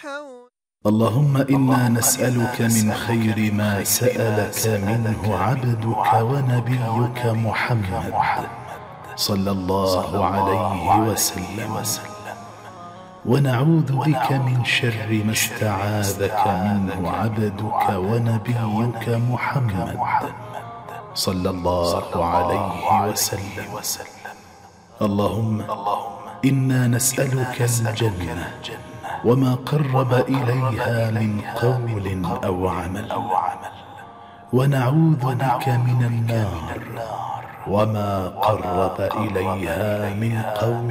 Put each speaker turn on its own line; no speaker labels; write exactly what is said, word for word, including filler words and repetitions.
اللهم إنا نسألك من خير ما سألك منه عبدك ونبيك محمد صلى الله عليه وسلم، ونعوذ بك من شر ما استعاذك منه عبدك ونبيك محمد صلى الله عليه وسلم. اللهم إنا نسألك الجنة وما قرب إليها من قول أو عمل، ونعوذ بك من النار وما قرب إليها من قول